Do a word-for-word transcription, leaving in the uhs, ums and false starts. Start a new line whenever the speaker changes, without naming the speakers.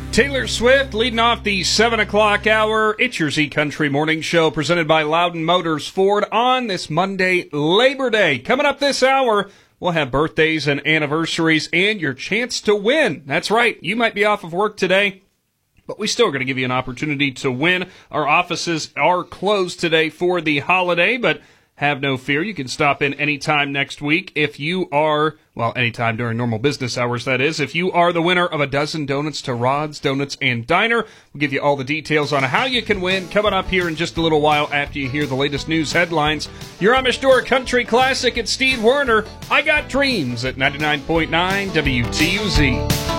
Taylor Swift leading off the seven o'clock hour. It's your Z Country Morning Show presented by Loudon Motors Ford on this Monday, Labor Day. Coming up this hour, we'll have birthdays and anniversaries and your chance to win. That's right. You might be off of work today, but we still are going to give you an opportunity to win. Our offices are closed today for the holiday, but have no fear. You can stop in anytime next week if you are, well, anytime during normal business hours, that is. If you are the winner of a dozen donuts to Rod's Donuts and Diner, we'll give you all the details on how you can win coming up here in just a little while after you hear the latest news headlines. Your Amish Door Country Classic at Steve Werner. I Got Dreams at ninety-nine point nine W T U Z.